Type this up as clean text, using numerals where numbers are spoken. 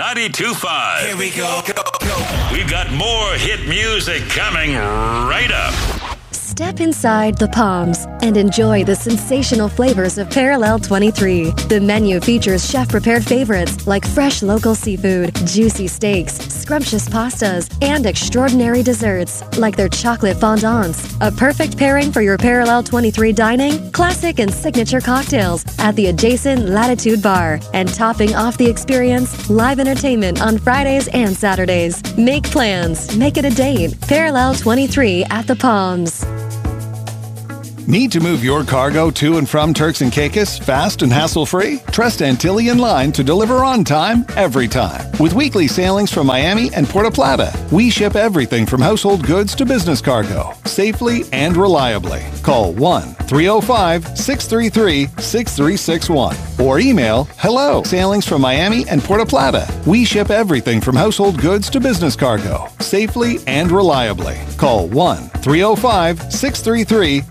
92.5. Here we go. We've got more hit music coming right up. Step inside the Palms and enjoy the sensational flavors of Parallel 23. The menu features chef-prepared favorites like fresh local seafood, juicy steaks, scrumptious pastas, and extraordinary desserts like their chocolate fondants. A perfect pairing for your Parallel 23 dining, classic and signature cocktails at the adjacent Latitude Bar. And topping off the experience, live entertainment on Fridays and Saturdays. Make plans. Make it a date. Parallel 23 at the Palms. Need to move your cargo to and from Turks and Caicos fast and hassle-free? Trust Antillean Line to deliver on time, every time. With weekly sailings from Miami and Puerto Plata, we ship everything from household goods to business cargo, safely and reliably. Call 1-305-633-6361 or email hello, sailings from Miami and Puerto Plata. We ship everything from household goods to business cargo, safely and reliably. Call 1-305-633-6361